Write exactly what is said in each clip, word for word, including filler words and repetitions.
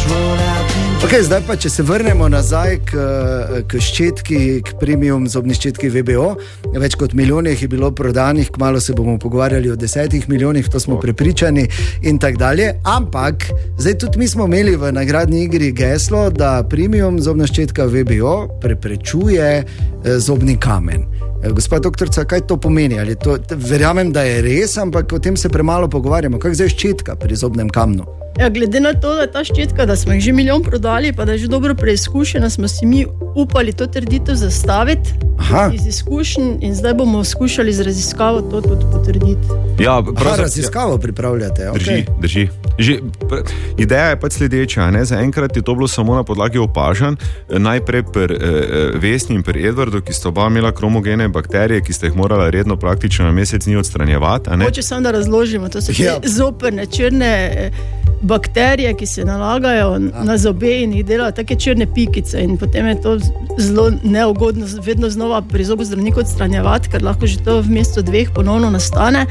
Ok, zdaj pa, če se vrnemo nazaj k, k ščetki, k premium zobni ščetki V B O, več kot milijonih je bilo prodanih, kmalu se bomo pogovarjali o desetih milijonih, to smo prepričani in tak dalje, ampak zdaj tudi mi smo imeli v nagradni igri geslo, da premium zobna ščetka V B O preprečuje zobni kamen. Gospod doktorica, kaj to pomeni? Ali to, verjamem, da je res, ampak o tem se premalo pogovarjamo. Kako zdaj ščetka pri zobnem kamnu? Ja, glede na to, da je ta ščetka, da smo jih že milijon prodali, pa da je že dobro preizkušena, smo si mi upali to trditev zastaviti iz izkušenj in zdaj bomo skušali z raziskavo to tudi potrditi. Ja, Aha, raziskavo pripravljate, ok. Drži, drži. Že, ideja je pač sledeča, ne? Zaenkrat je to bilo samo na podlagi opažanj, najprej pri eh, Vesni in pri Edvardu, ki sta oba imela kromogene bakterije, ki sta jih morala redno praktično na mesec dni odstranjevati. Hoče samo da razložimo, to so ja. Zoprne črne bakterije, ki se nalagajo ah. na zobe in jih delajo take črne pikice in potem je to zelo neugodno vedno znova pri zobozdravniku odstranjevati, ker lahko že to v mestu dveh ponovno nastane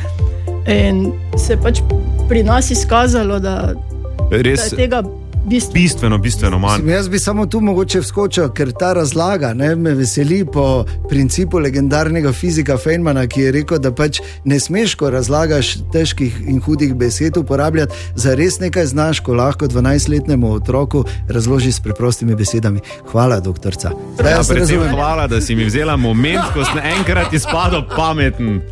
in se pač pri nas izkazalo, da, Res, da je tega bistveno, bistveno, bistveno manj. Jaz bi samo tu mogoče vskočil, ker ta razlaga ne, me veseli po principu legendarnega fizika Feynmana, ki je rekel, da pač ne smeš, ko razlagaš težkih in hudih besed uporabljati, za res nekaj znaš, ko lahko dvanajstletnemu otroku razloži s preprostimi besedami. Hvala, doktorca. Ja, predvsem hvala, da si mi vzela moment, ko sem enkrat izpadel pameten.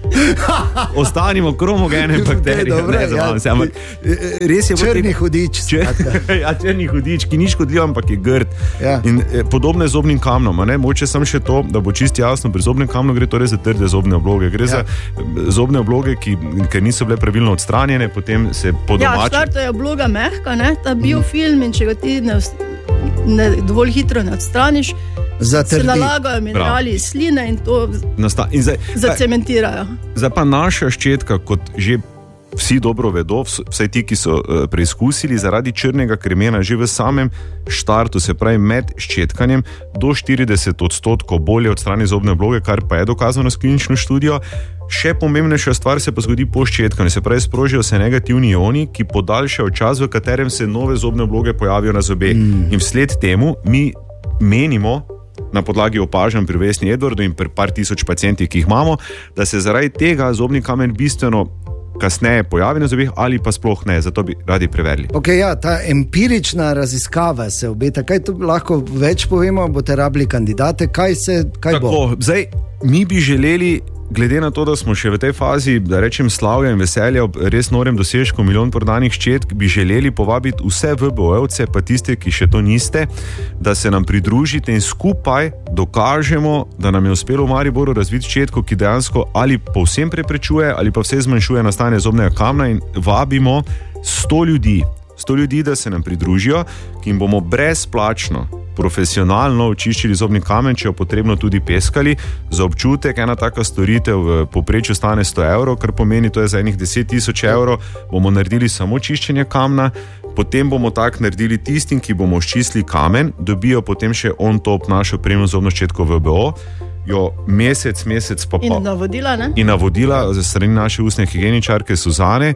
Ostanimo kromogene bakterije. Dobre, ne, ja, se, ampak, res je črni hudič. Ja, črni hudič, ki ni škodljiv, ampak je grd. Ja. In eh, podobno je z zobnim kamnom. Moče sem še to, da bo čisto jasno, pri zobnem kamnu gre torej za trde zobne obloge. Gre ja. za zobne obloge, ki, ki niso bile pravilno odstranjene, potem se po domači... Ja, to je obloga mehka, ne? Ta biofilm in če ga ti ne, ne, dovolj hitro ne odstraniš, Zatrdi. Se nalagajo minerali iz sline in to Nasta- in zdaj, zacementirajo. Zdaj pa naša ščetka, kot že vsi dobro vedo, vsaj ti, ki so uh, preizkusili, zaradi črnega kremena že v samem štartu, se pravi med ščetkanjem, do štirideset odstotkov bolje odstrani zobne obloge, kar pa je dokazano s klinično študijo. Še pomembnejša stvar se pa zgodi po ščetkanju, se pravi sprožijo se negativni ioni, ki podaljšajo čas, v katerem se nove zobne obloge pojavijo na zobeh. Mm. In vsled temu mi menimo, na podlagi opažanj pri Vesni, Edvardu in pri par tisoč pacientih, ki jih imamo, da se zaradi tega zobni kamen bistveno kasneje pojavi na zobeh ali pa sploh ne, zato bi radi preverili. Ok, ja, ta empirična raziskava se obeta. Kaj tu lahko več povemo? Boste rabili kandidate? Kaj se, kaj Tako, bo? Zdaj, mi bi želeli, glede na to, da smo še v tej fazi, da rečem, slavja in veselja ob res norem dosežku milijon prodanih ščetk, bi želeli povabiti vse V B O-evce, pa tiste, ki še to niste, da se nam pridružite in skupaj dokažemo, da nam je uspelo v Mariboru razviti ščetko, ki dejansko ali povsem preprečuje, ali pa vse zmanjšuje nastajanje zobnega kamna, in vabimo sto ljudi, sto ljudi, da se nam pridružijo, ki jim bomo brezplačno profesionalno očiščili zobni kamen, če jo potrebno tudi peskali. Za občutek ena taka storitev v povprečju stane sto evrov, kar pomeni, to je za enih deset tisoč evrov, bomo naredili samo čiščenje kamna, potem bomo tak naredili tistim, ki bomo očistili kamen, dobijo potem še on top našo premium zobno ščetko V B O, jo mesec, mesec pa pa... In navodila, ne? In navodila za strani naše ustne higieničarke Suzane,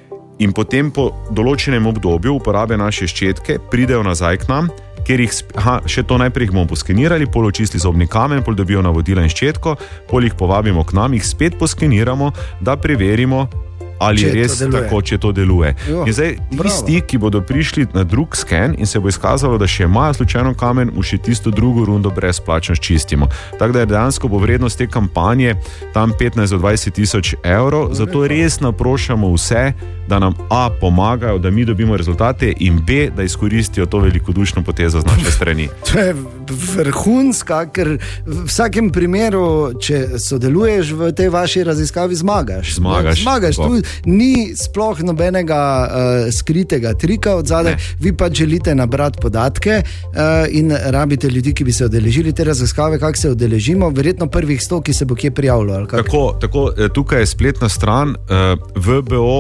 in potem po določenem obdobju uporabe naše ščetke pridejo nazaj k nam, ker jih, aha, še to najprej jih bomo poskenirali, pol očistili zobni kamen, pol dobijo navodila in ščetko, pol jih povabimo k nam, jih spet poskeniramo, da preverimo, ali je res tako, če to deluje. Jo, in zdaj tisti, ki bodo prišli na drug sken in se bo izkazalo, da še imajo slučajno kamen, v še tisto drugo rundo brezplačno čistimo. Tako da dejansko bo vrednost te kampanje tam petnajst do dvajset tisoč evrov, zato res naprošamo vse, da nam A pomagajo, da mi dobimo rezultate, in B, da izkoristijo to velikodušno potezo z naše strani. To je vrhunska, ker v vsakem primeru, če sodeluješ v tej vaši raziskavi, zmagaš. Zmagaš. Zmagaš. Tu ni sploh nobenega uh, skritega trika od zadaj, vi pa želite nabrati podatke uh, in rabite ljudi, ki bi se odeležili te raziskave. Kako se odeležimo? Verjetno prvih sto, ki se bo kje prijavilo. Tako, tako, tukaj je spletna stran uh, V B O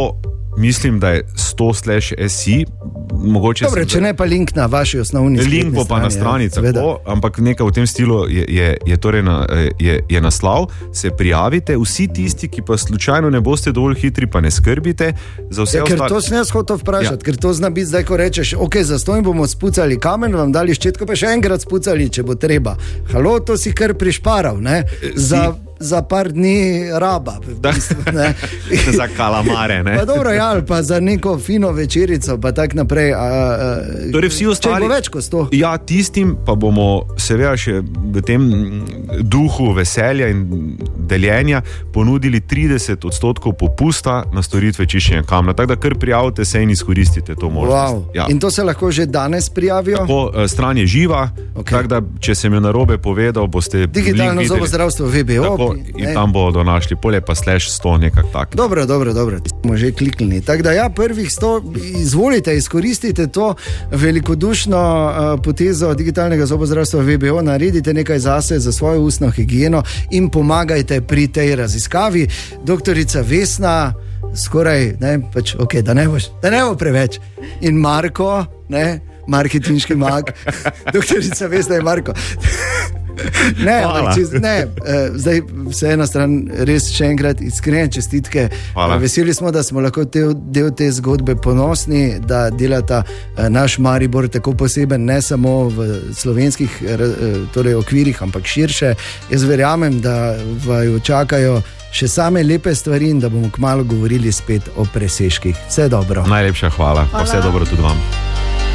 mislim, da je sto slash S I. Dobre, če ne pa link na vaši osnovni strani. Link bo pa strani, na strani, ja, tako, ampak nekaj v tem stilu je, je, je, torej na, je, je naslov. Se prijavite, vsi tisti, ki pa slučajno ne boste dovolj hitri, pa ne skrbite. Za vse ja, ker ostal... to sem jaz hotel vprašati, ja. Ker to zna biti zdaj, ko rečeš, ok, zastojim bomo spucali kamen, vam dali ščetko, pa še enkrat spucali, če bo treba. Halo, to si kar prišparal, ne? Za... Si... za par dni raba. Bistvu, za kalamare. Ne? Pa dobro, ja, pa za neko fino večerico, pa tak naprej. A, a, torej vsi ostali, če bo več kot sto. Ja, tistim pa bomo seveda še v tem duhu veselja in deljenja ponudili trideset odstotkov popusta na storitve čiščenja kamna. Tako da kar prijavite se in izkoristite to možnost. Wow. Ja. In to se lahko že danes prijavijo? Tako, stran je živa, okay. Tako da če sem jo narobe povedal, boste... Digitalno zobozdravstvo V B O. Tako, in ne. Tam bodo našli polje pa slash sto nekak tak. Dobro, dobro, dobro. Smo že kliknili. Tako da ja, prvih sto, izvolite, izkoristite to velikodušno uh, potezo digitalnega zobozdravstva V B O, naredite nekaj zase, za svojo ustno higieno in pomagajte pri tej raziskavi. Doktorica Vesna, skoraj, ne, pač, ok, da ne boš, da ne bo preveč. In Marko, ne, marketinški mag, doktorica Vesna je Marko. Ne, čez, ne, zdaj vse ena stran res še enkrat iskrene čestitke. Hvala. Veseli smo, da smo lahko te, del te zgodbe ponosni, da delata naš Maribor tako poseben, ne samo v slovenskih torej okvirih, ampak širše. Jaz verjamem, da vaju čakajo še same lepe stvari in da bomo kmalu govorili spet o presežkih. Vse dobro. Najlepša hvala, hvala. Pa vse dobro tudi vam.